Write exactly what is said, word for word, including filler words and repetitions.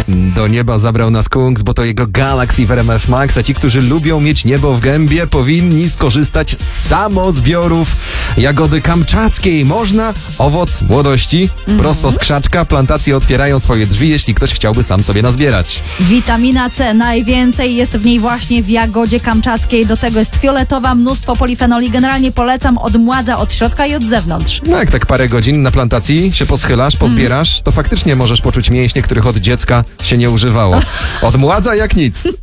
Do nieba zabrał nas Kungs, bo to jego Galaxy w R M F Max, a ci, którzy lubią mieć niebo w gębie, powinni skorzystać z samozbiorów jagody kamczackiej. Można owoc młodości, mm-hmm. prosto z krzaczka. Plantacje otwierają swoje drzwi, jeśli ktoś chciałby sam sobie nazbierać. Witamina C, najwięcej jest w niej właśnie w jagodzie kamczackiej. Do tego jest fioletowa, mnóstwo polifenoli. Generalnie polecam, odmładza od środka i od zewnątrz. No jak tak parę godzin na plantacji się poschylasz, pozbierasz, mm. to faktycznie możesz poczuć mięśnie, których od dziecka się nie używało. Odmładza jak nic.